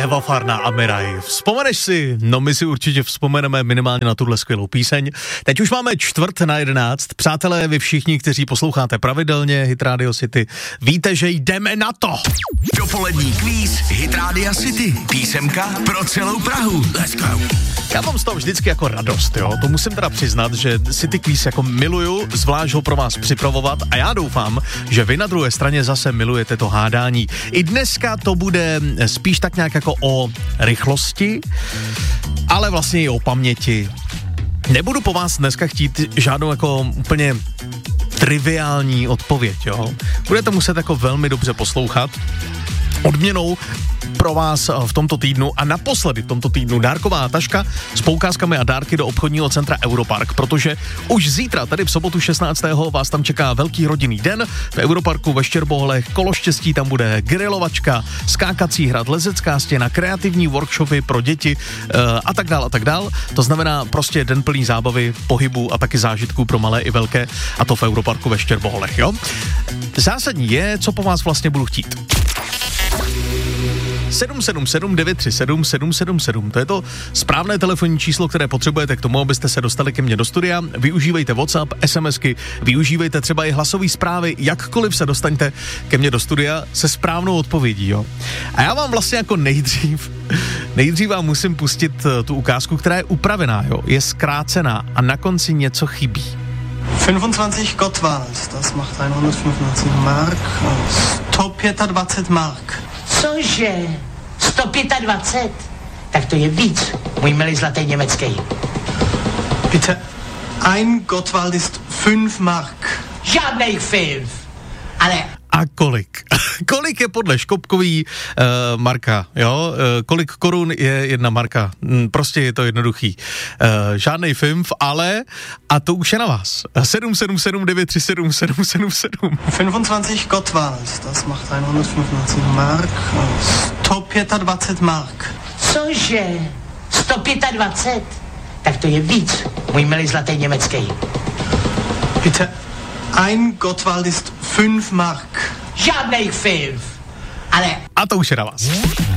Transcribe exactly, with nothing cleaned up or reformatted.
Eva Farná a Miraj. Vzpomeneš si? No my si určitě vzpomeneme minimálně na tuhle skvělou píseň. Teď už máme čtvrt na jedenáct. Přátelé, vy všichni, kteří posloucháte pravidelně Hit Radio City, víte, že jdeme na to. Dopolední kvíz Hit Radio City. Písemka pro celou Prahu. Let's go. Já mám z toho vždycky jako radost, jo. To musím teda přiznat, že City Quiz jako miluju, zvlášť ho pro vás připravovat a já doufám, že vy na druhé straně zase milujete to hádání. I dneska to bude spíš tak nějak jako o rychlosti, ale vlastně i o paměti. Nebudu po vás dneska chtít žádnou jako úplně triviální odpověď, jo. Budete muset jako velmi dobře poslouchat. Odměnou pro vás v tomto týdnu a naposledy v tomto týdnu dárková taška s poukázkami a dárky do obchodního centra Europark, protože už zítra, tady v sobotu šestnáctého vás tam čeká velký rodinný den v Europarku ve Štěrboholech, kolo štěstí, tam bude grilovačka, skákací hrad, lezecká stěna, kreativní workshopy pro děti uh, a tak dál a tak dál. To znamená prostě den plný zábavy, pohybu a taky zážitků pro malé i velké, a to v Europarku ve Štěrboholech, jo. Zásadní je, co po vás vlastně budu chtít. sedm sedm sedm devět tři sedm sedm sedm sedm. To je to správné telefonní číslo, které potřebujete k tomu, abyste se dostali ke mně do studia. Využívejte WhatsApp, SMSky, využívejte třeba i hlasové zprávy, jakkoliv se dostaňte ke mně do studia se správnou odpovědí, jo. A já vám vlastně jako nejdřív, nejdřív vám musím pustit tu ukázku, která je upravená, jo. Je zkrácená a na konci něco chybí. dvacet pět Gottwald, das macht hundertfünfundneunzig Mark, sto dvacet pět Mark. Cože? sto dvacet pět? Tak to je víc, můj milý zlatý německý. Bitte, ein Gottwald ist fünf Mark. Žádnej fünf, ale... A kolik? Kolik je podle Škopkový uh, marka, jo? Uh, kolik korun je jedna marka? Mm, prostě je to jednoduchý. Uh, žádnej film, ale, a to už je na vás. sedm sedm sedm devět tři sedm sedm sedm sedm. dvacet pět Gottwald, das macht hundertfünfundneunzig Mark, sto dvacet pět Mark. Cože? sto dvacet pět? Tak to je víc, můj milý zlatý německý. Bitte, ein Gottwald ist fünf Mark. Žádnej fünf, ale... A to už je na vás.